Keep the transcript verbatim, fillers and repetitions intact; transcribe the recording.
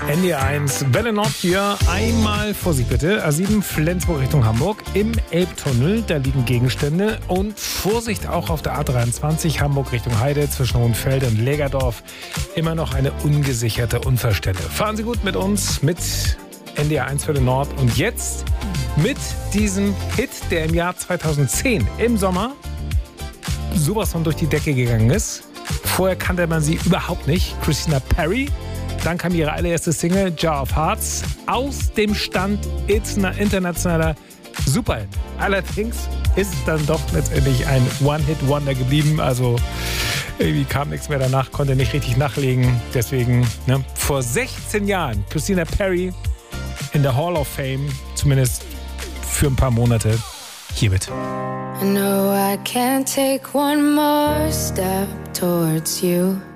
N D R eins, Welle Nord hier. Einmal Vorsicht bitte. A sieben Flensburg Richtung Hamburg. Im Elbtunnel, da liegen Gegenstände. Und Vorsicht auch auf der A dreiundzwanzig, Hamburg Richtung Heide, zwischen Hohenfelde und Lägerdorf. Immer noch eine ungesicherte Unfallstelle. Fahren Sie gut mit uns, mit N D R eins Welle Nord. Und jetzt mit diesem Hit, der im Jahr zweitausendzehn im Sommer sowas von durch die Decke gegangen ist. Vorher kannte man sie überhaupt nicht. Christina Perri. Dann kam ihre allererste Single, Jar of Hearts, aus dem Stand internationaler Superhit. Allerdings ist es dann doch letztendlich ein One-Hit-Wonder geblieben. Also irgendwie kam nichts mehr danach, konnte nicht richtig nachlegen. Deswegen, ne, vor sechzehn Jahren, Christina Perri in der Hall of Fame, zumindest für ein paar Monate. Hier bitte. I know I can't take one more step towards you.